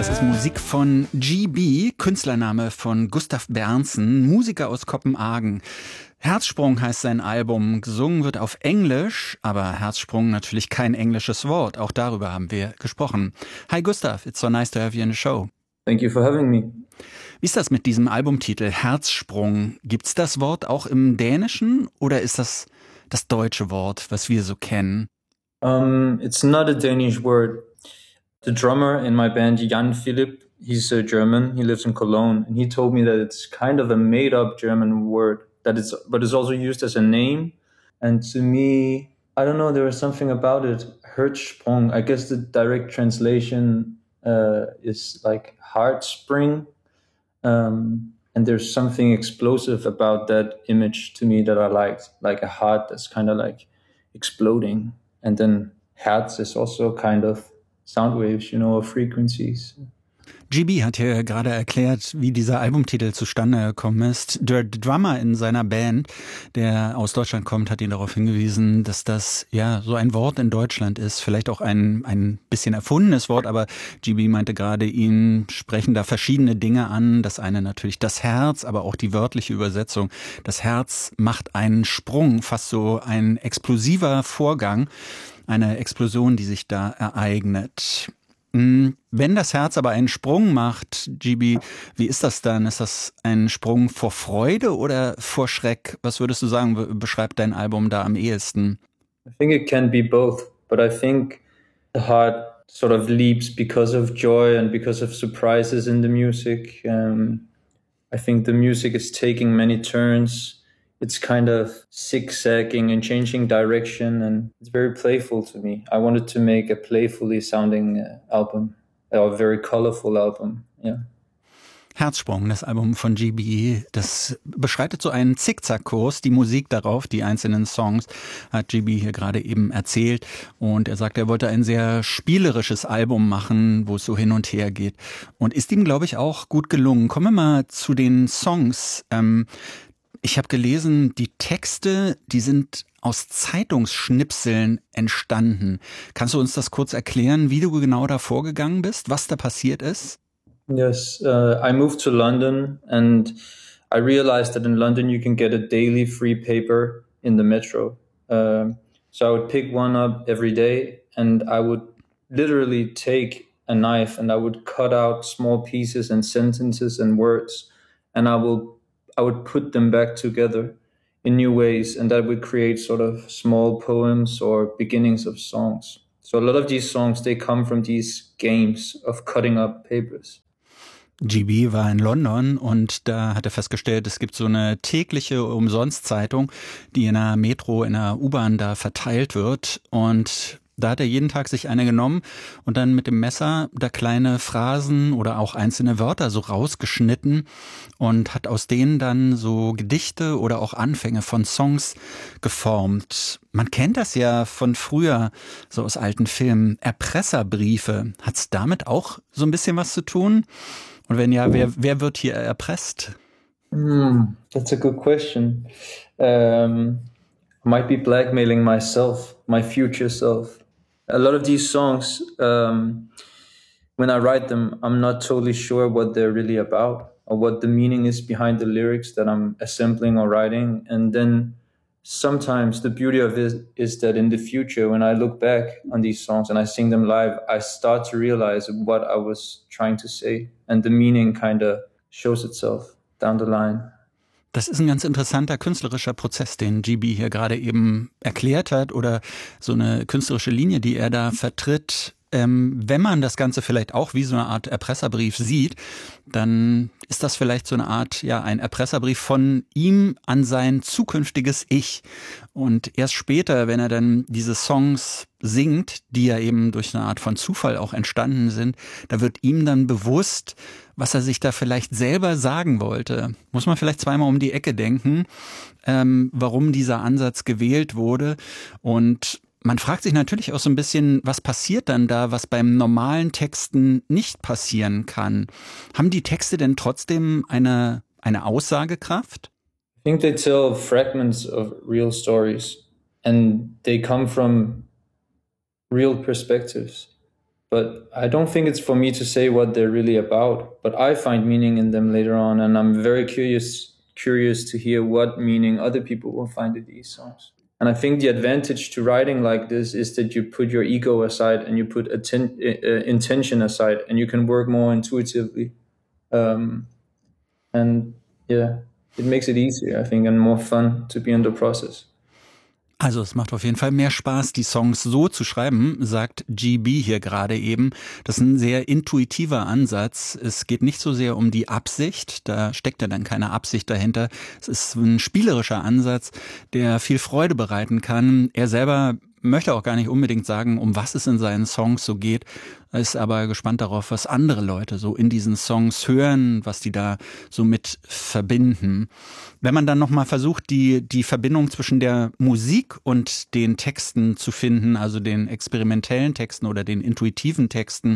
Das ist Musik von GB, Künstlername von Gustav Berntsen, Musiker aus Kopenhagen. Herzsprung heißt sein Album, gesungen wird auf Englisch, aber Herzsprung natürlich kein englisches Wort, auch darüber haben wir gesprochen. Hi Gustav, it's so nice to have you in the show. Thank you for having me. Wie ist das mit diesem Albumtitel Herzsprung? Gibt's das Wort auch im Dänischen oder ist das das deutsche Wort, was wir so kennen? It's not a Danish word. The drummer in my band, Jan Philipp, he's a German. He lives in Cologne, and he told me that it's kind of a made-up German word. But it's also used as a name. And to me, I don't know. There was something about it. Herzsprung. I guess the direct translation is like heart spring. And there's something explosive about that image to me that I liked, like a heart that's kind of like exploding. And then Herz is also kind of sound waves, you know, or frequencies. GB hat hier gerade erklärt, wie dieser Albumtitel zustande gekommen ist. Der Drummer in seiner Band, der aus Deutschland kommt, hat ihn darauf hingewiesen, dass das ja so ein Wort in Deutschland ist. Vielleicht auch ein bisschen erfundenes Wort, aber GB meinte gerade, ihn sprechen da verschiedene Dinge an. Das eine natürlich das Herz, aber auch die wörtliche Übersetzung. Das Herz macht einen Sprung, fast so ein explosiver Vorgang, eine Explosion, die sich da ereignet. Wenn das Herz aber einen Sprung macht, GB, wie ist das dann? Ist das ein Sprung vor Freude oder vor Schreck? Was würdest du sagen, beschreibt dein Album da am ehesten? I think it can be both, but I think the heart sort of leaps because of joy and because of surprises in the music. I think the music is taking many turns. It's kind of zigzagging and changing direction, and it's very playful to me. I wanted to make a playfully sounding album, a very colorful album, yeah. Herzsprung, das Album von GB, das beschreitet so einen Zickzackkurs, die Musik darauf, die einzelnen Songs, hat GB hier gerade eben erzählt. Und er sagt, er wollte ein sehr spielerisches Album machen, wo es so hin und her geht. Und ist ihm, glaube ich, auch gut gelungen. Kommen wir mal zu den Songs. Ich habe gelesen, die Texte, die sind aus Zeitungsschnipseln entstanden. Kannst du uns das kurz erklären, wie du genau da vorgegangen bist, was da passiert ist? Yes, I moved to London and I realized that in London you can get a daily free paper in the metro. So I would pick one up every day and I would literally take a knife and I would cut out small pieces and sentences and words and I would put them back together in new ways, and that would create sort of small poems or beginnings of songs. So a lot of these songs, they come from these games of cutting up papers. GB war in London und da hat er festgestellt, es gibt so eine tägliche Umsonstzeitung, die in der Metro, in der U-Bahn da verteilt wird, und da hat er jeden Tag sich eine genommen und dann mit dem Messer da kleine Phrasen oder auch einzelne Wörter so rausgeschnitten und hat aus denen dann so Gedichte oder auch Anfänge von Songs geformt. Man kennt das ja von früher, so aus alten Filmen, Erpresserbriefe. Hat's damit auch so ein bisschen was zu tun? Und wenn ja, wer wird hier erpresst? That's a good question. I might be blackmailing myself, my future self. A lot of these songs, when I write them, I'm not totally sure what they're really about or what the meaning is behind the lyrics that I'm assembling or writing. And then sometimes the beauty of it is that in the future, when I look back on these songs and I sing them live, I start to realize what I was trying to say. And the meaning kind of shows itself down the line. Das ist ein ganz interessanter künstlerischer Prozess, den GB hier gerade eben erklärt hat, oder so eine künstlerische Linie, die er da vertritt. Wenn man das Ganze vielleicht auch wie so eine Art Erpresserbrief sieht, dann ist das vielleicht so eine Art, ja, ein Erpresserbrief von ihm an sein zukünftiges Ich. Und erst später, wenn er dann diese Songs singt, die ja eben durch eine Art von Zufall auch entstanden sind, da wird ihm dann bewusst, was er sich da vielleicht selber sagen wollte. Muss man vielleicht zweimal um die Ecke denken, warum dieser Ansatz gewählt wurde. Und man fragt sich natürlich auch so ein bisschen, was passiert dann da, was beim normalen Texten nicht passieren kann. Haben die Texte denn trotzdem eine Aussagekraft? I think they tell fragments of real stories and they come from real perspectives. but I don't think it's for me to say what they're really about. But I find meaning in them later on, and I'm very curious to hear what meaning other people will find in these songs. And I think the advantage to writing like this is that you put your ego aside and you put intention aside, and you can work more intuitively. And yeah, it makes it easier, I think, and more fun to be in the process. Also es macht auf jeden Fall mehr Spaß, die Songs so zu schreiben, sagt GB hier gerade eben. Das ist ein sehr intuitiver Ansatz. Es geht nicht so sehr um die Absicht, da steckt ja dann keine Absicht dahinter. Es ist ein spielerischer Ansatz, der viel Freude bereiten kann. Er selber möchte auch gar nicht unbedingt sagen, um was es in seinen Songs so geht, ist aber gespannt darauf, was andere Leute so in diesen Songs hören, was die da so mit verbinden. Wenn man dann nochmal versucht, die Verbindung zwischen der Musik und den Texten zu finden, also den experimentellen Texten oder den intuitiven Texten,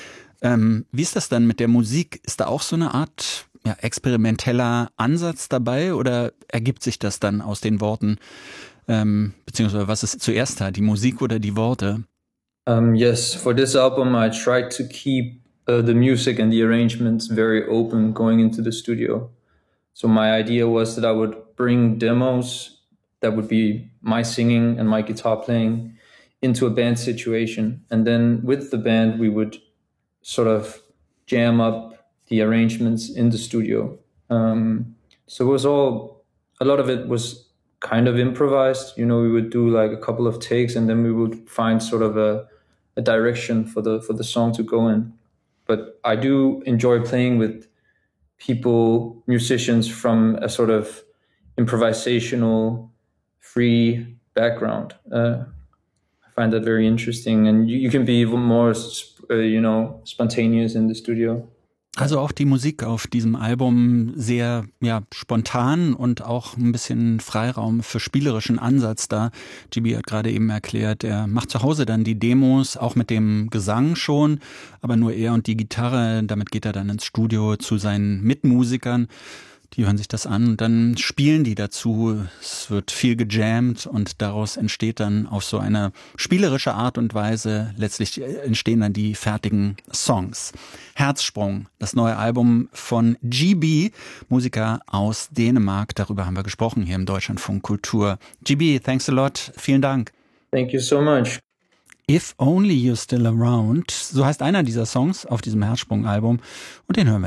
wie ist das dann mit der Musik? Ist da auch so eine Art experimenteller Ansatz dabei oder ergibt sich das dann aus den Worten? Beziehungsweise was ist zuerst da, die Musik oder die Worte? Yes, for this album I tried to keep the music and the arrangements very open going into the studio. So my idea was that I would bring demos that would be my singing and my guitar playing into a band situation. And then with the band we would sort of jam up the arrangements in the studio. So it was a lot of it was kind of improvised. You know, we would do like a couple of takes and then we would find sort of a direction for the song to go in. But I do enjoy playing with people, musicians from a sort of improvisational, free background. I find that very interesting, and you can be even more, spontaneous in the studio. Also auch die Musik auf diesem Album sehr spontan und auch ein bisschen Freiraum für spielerischen Ansatz da. GB hat gerade eben erklärt, er macht zu Hause dann die Demos, auch mit dem Gesang schon, aber nur er und die Gitarre. Damit geht er dann ins Studio zu seinen Mitmusikern. Die hören sich das an und dann spielen die dazu. Es wird viel gejammt und daraus entsteht dann auf so eine spielerische Art und Weise, letztlich entstehen dann die fertigen Songs. Herzsprung, das neue Album von GB, Musiker aus Dänemark. Darüber haben wir gesprochen hier im Deutschlandfunk Kultur. GB, thanks a lot. Vielen Dank. Thank you so much. If Only You're Still Around, so heißt einer dieser Songs auf diesem Herzsprung-Album und den hören wir